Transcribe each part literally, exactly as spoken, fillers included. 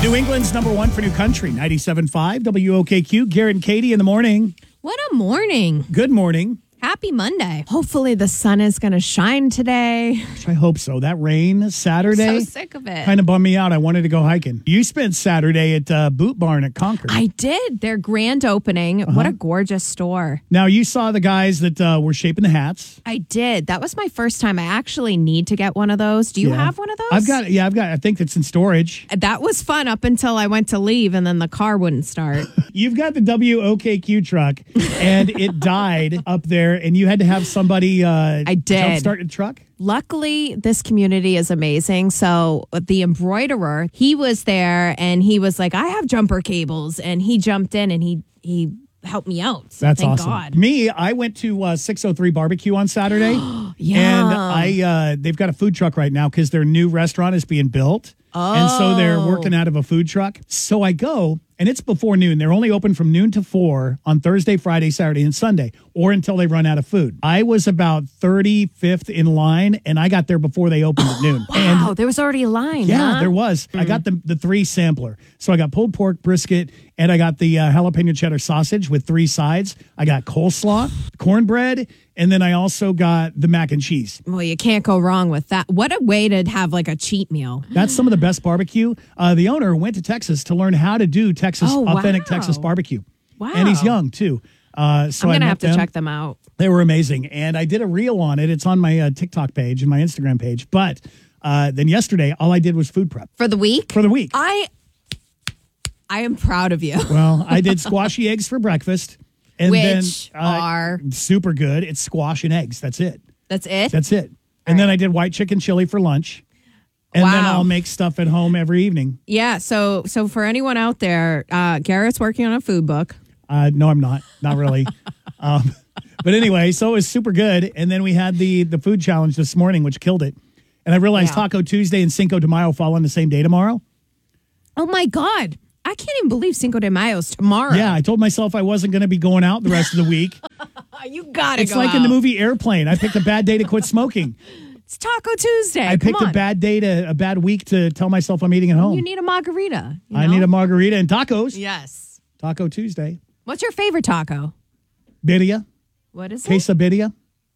New England's number one for new country, ninety-seven point five W O K Q. Garrett and Katie in the morning. What a morning. Good morning. Happy Monday. Hopefully the sun is going to shine today. I hope so. That rain Saturday. So sick of it. Kind of bummed me out. I wanted to go hiking. You spent Saturday at uh, Boot Barn at Concord. I did. Their grand opening. Uh-huh. What a gorgeous store. Now, you saw the guys that uh, were shaping the hats. I did. That was my first time. I actually need to get one of those. Do you Yeah. have one of those? I've got, yeah, I've got, I think it's in storage. That was fun up until I went to leave and then the car wouldn't start. You've got the W O K Q truck and it died up there and you had to have somebody uh, I did. jumpstart the truck? Luckily, this community is amazing. So the embroiderer, he was there and he was like, I have jumper cables. And he jumped in and he he helped me out. So That's thank awesome. God. Me, I went to uh, six oh three Barbecue on Saturday. Yum. And I uh, they've got a food truck right now because their new restaurant is being built. Oh. And so they're working out of a food truck. So I go, and it's before noon. They're only open from noon to four on Thursday, Friday, Saturday, and Sunday, or until they run out of food. I was about thirty-fifth in line, and I got there before they opened at noon. Wow, And there was already a line. yeah, huh? there was. I got the the three sampler. So I got pulled pork, brisket, and I got the uh, jalapeno cheddar sausage with three sides. I got coleslaw, cornbread, and then I also got the mac and cheese. Well, you can't go wrong with that. What a way to have like a cheat meal. That's some of the best barbecue. Uh, the owner went to Texas to learn how to do Texas Oh, authentic wow. Texas barbecue. Wow. And he's young too. Uh, so I'm I going to met have to them. check them out. They were amazing. And I did a reel on it. It's on my uh, TikTok page and my Instagram page. But uh, then yesterday, all I did was food prep For the week? for the week. I I am proud of you. Well, I did squashy eggs for breakfast. And Which then, uh, are? super good. It's squash and eggs. That's it. That's it? That's it. And then I did white chicken chili for lunch. And then Wow. I'll make stuff at home every evening. Yeah, so so for anyone out there, uh, Garrett's working on a food book. Uh, no, I'm not. Not really. um, but anyway, so it was super good. And then we had the the food challenge this morning, which killed it. And I realized Yeah. Taco Tuesday and Cinco de Mayo fall on the same day tomorrow. Oh my God. I can't even believe Cinco de Mayo's tomorrow. Yeah, I told myself I wasn't going to be going out the rest of the week. You gotta It's go like in the out. movie Airplane. I picked a bad day to quit smoking. It's Taco Tuesday. I picked Come a on. bad day to a bad week to tell myself I'm eating at home. You need a margarita. you I know? need a margarita and tacos. Yes. Taco Tuesday. What's your favorite taco? Birria. What is it? Quesabirria.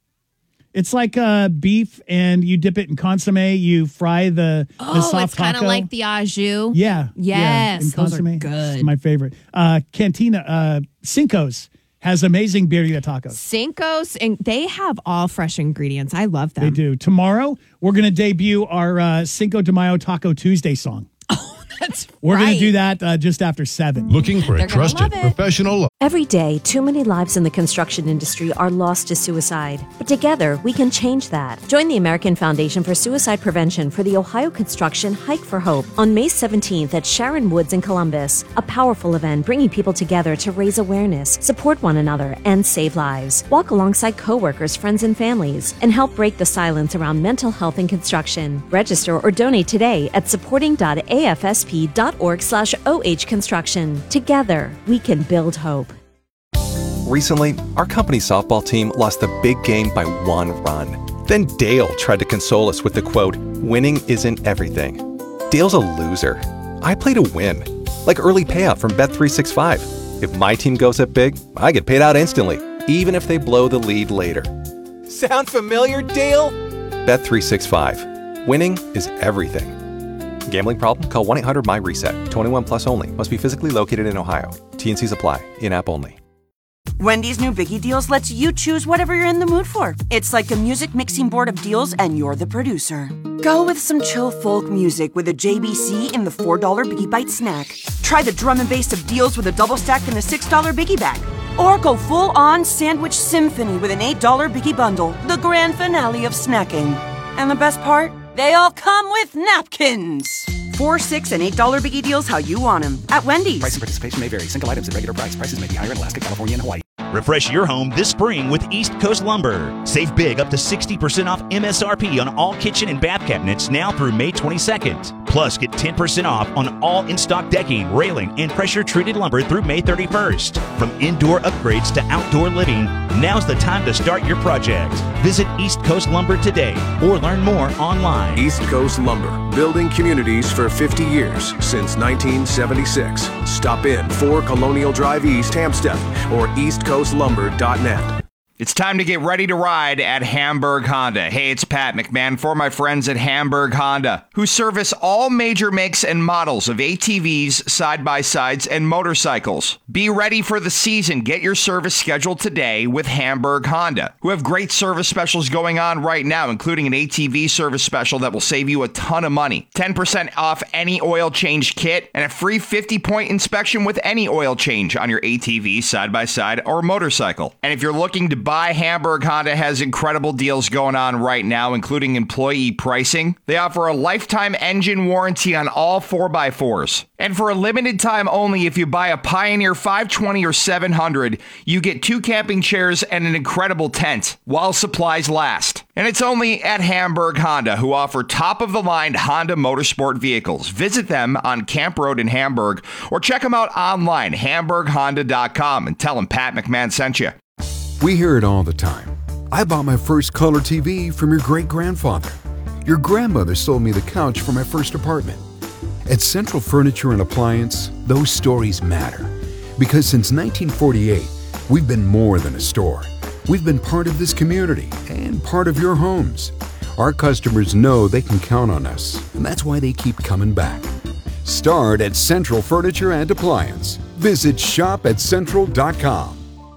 It's like uh, beef, and you dip it in consomme. You fry the, the Oh, soft it's kind of taco. like the au jus. Yeah. yeah, Yes, in those are consomme. good. It's my favorite. Uh, Cantina, uh, Cinco's has amazing birria tacos. Cinco's, and they have all fresh ingredients. I love them. They do. Tomorrow, we're going to debut our uh, Cinco de Mayo Taco Tuesday song. That's We're going right. to do that uh, just after seven. Looking for a They're gonna trusted love it. professional. Every day, too many lives in the construction industry are lost to suicide. But together, we can change that. Join the American Foundation for Suicide Prevention for the Ohio Construction Hike for Hope on May seventeenth at Sharon Woods in Columbus. A powerful event bringing people together to raise awareness, support one another, and save lives. Walk alongside coworkers, friends, and families, and help break the silence around mental health in construction. Register or donate today at supporting dot a f s p dot org slash oh construction. Together, we can build hope. Recently, our company's softball team lost the big game by one run. Then Dale tried to console us with the quote, "Winning isn't everything." Dale's a loser. I play to win. Like early payout from Bet three sixty-five. If my team goes up big, I get paid out instantly, even if they blow the lead later. Sound familiar, Dale? Bet three sixty-five. Winning is everything. Gambling problem? Call one eight hundred my reset. twenty-one plus only. Must be physically located in Ohio. T N Cs apply. In-app only. Wendy's new Biggie Deals lets you choose whatever you're in the mood for. It's like a music mixing board of deals, and you're the producer. Go with some chill folk music with a J B C in the four dollar Biggie Bite snack. Try the drum and bass of deals with a double stack in the six dollar Biggie Bag. Or go full-on sandwich symphony with an eight dollar Biggie Bundle, the grand finale of snacking. And the best part? They all come with napkins. Four, six, and eight dollar Biggie Deals how you want them at Wendy's. Price and participation may vary. Single items at regular price. Prices may be higher in Alaska, California, and Hawaii. Refresh your home this spring with East Coast Lumber. Save big up to sixty percent off M S R P on all kitchen and bath cabinets now through May twenty-second. Plus, get ten percent off on all in-stock decking, railing, and pressure-treated lumber through May thirty-first. From indoor upgrades to outdoor living, now's the time to start your project. Visit East Coast Lumber today or learn more online. East Coast Lumber, building communities for fifty years since nineteen seventy-six. Stop in four Colonial Drive East, Hampstead, or east coast lumber dot net. It's time to get ready to ride at Hamburg Honda. Hey, it's Pat McMahon for my friends at Hamburg Honda, who service all major makes and models of A T Vs, side-by-sides, and motorcycles. Be ready for the season. Get your service scheduled today with Hamburg Honda, who have great service specials going on right now, including an A T V service special that will save you a ton of money. ten percent off any oil change kit and a free fifty-point inspection with any oil change on your A T V, side-by-side, or motorcycle. And if you're looking to buy Hamburg Honda has incredible deals going on right now, including employee pricing. They offer a lifetime engine warranty on all four by fours. And for a limited time only, if you buy a Pioneer five twenty or seven hundred, you get two camping chairs and an incredible tent while supplies last. And it's only at Hamburg Honda, who offer top-of-the-line Honda motorsport vehicles. Visit them on Camp Road in Hamburg or check them out online, hamburg honda dot com, and tell them Pat McMahon sent you. We hear it all the time. I bought my first color T V from your great-grandfather. Your grandmother sold me the couch for my first apartment. At Central Furniture and Appliance, those stories matter. Because since nineteen forty-eight, we've been more than a store. We've been part of this community and part of your homes. Our customers know they can count on us, and that's why they keep coming back. Start at Central Furniture and Appliance. Visit shop at central dot com.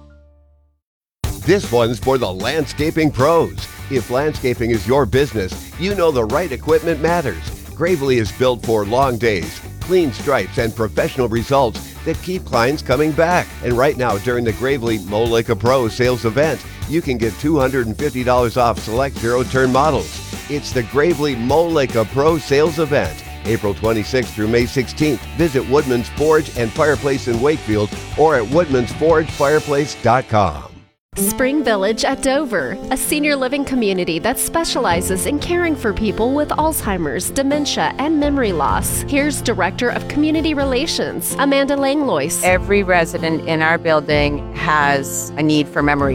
This one's for the landscaping pros. If landscaping is your business, you know the right equipment matters. Gravely is built for long days, clean stripes, and professional results that keep clients coming back. And right now, during the Gravely Moleka Pro sales event, you can get two hundred fifty dollars off select zero-turn models. It's the Gravely Moleka Pro sales event, April twenty-sixth through May sixteenth. Visit Woodman's Forge and Fireplace in Wakefield or at woodmans forge fireplace dot com. Spring Village at Dover, a senior living community that specializes in caring for people with Alzheimer's, dementia, and memory loss. Here's Director of Community Relations, Amanda Langlois. Every resident in our building has a need for memory